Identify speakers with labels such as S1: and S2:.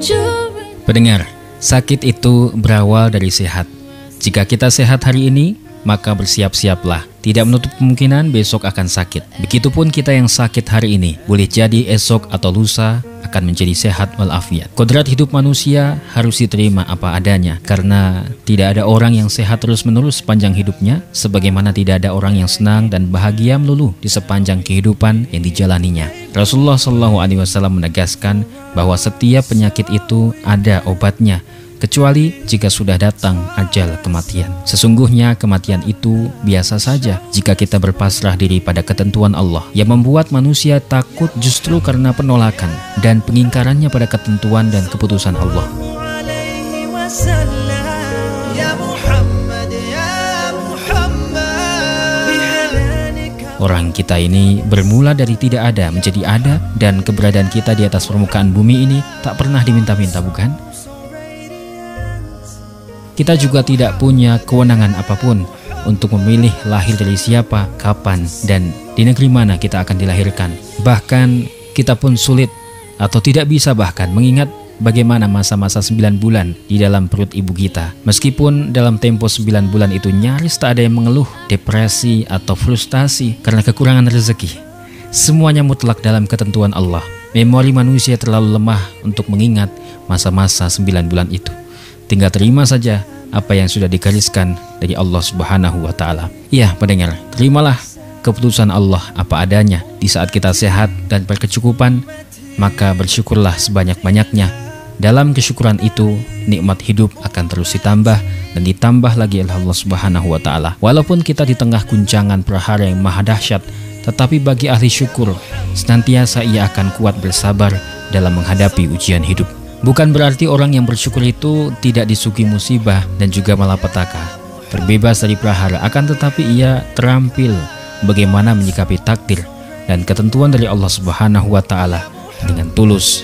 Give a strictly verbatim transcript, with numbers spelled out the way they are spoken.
S1: Pendengar, sakit itu berawal dari sehat. Jika kita sehat hari ini, maka bersiap-siaplah. Tidak menutup kemungkinan besok akan sakit. Begitupun kita yang sakit hari ini, boleh jadi esok atau lusa akan menjadi sehat walafiat. Kodrat hidup manusia harus diterima apa adanya, karena tidak ada orang yang sehat terus-menerus sepanjang hidupnya, sebagaimana tidak ada orang yang senang dan bahagia melulu di sepanjang kehidupan yang dijalaninya. Rasulullah shallallahu alaihi wasallam menegaskan bahwa setiap penyakit itu ada obatnya, kecuali jika sudah datang ajal kematian. Sesungguhnya kematian itu biasa saja jika kita berpasrah diri pada ketentuan Allah. Yang membuat manusia takut justru karena penolakan dan pengingkarannya pada ketentuan dan keputusan Allah. Orang kita ini bermula dari tidak ada menjadi ada, dan keberadaan kita di atas permukaan bumi ini tak pernah diminta-minta, bukan? Kita juga tidak punya kewenangan apapun untuk memilih lahir dari siapa, kapan, dan di negeri mana kita akan dilahirkan. Bahkan kita pun sulit atau tidak bisa bahkan mengingat bagaimana masa-masa sembilan bulan di dalam perut ibu kita. Meskipun dalam tempo sembilan bulan itu nyaris tak ada yang mengeluh, depresi, atau frustasi karena kekurangan rezeki. Semuanya mutlak dalam ketentuan Allah. Memori manusia terlalu lemah untuk mengingat masa-masa sembilan bulan itu. Tinggal terima saja apa yang sudah digariskan dari Allah Subhanahu wa Ta'ala. Iya, pendengar, terimalah keputusan Allah apa adanya. Di saat kita sehat dan berkecukupan, maka bersyukurlah sebanyak-banyaknya. Dalam kesyukuran itu, nikmat hidup akan terus ditambah dan ditambah lagi oleh Allah Subhanahu wa Ta'ala. Walaupun kita di tengah guncangan prahara yang maha dahsyat, tetapi bagi ahli syukur, senantiasa ia akan kuat bersabar dalam menghadapi ujian hidup. Bukan berarti orang yang bersyukur itu tidak disuguhi musibah dan juga malapetaka, terbebas dari prahara, akan tetapi ia terampil bagaimana menyikapi takdir dan ketentuan dari Allah Subhanahu wa Ta'ala dengan tulus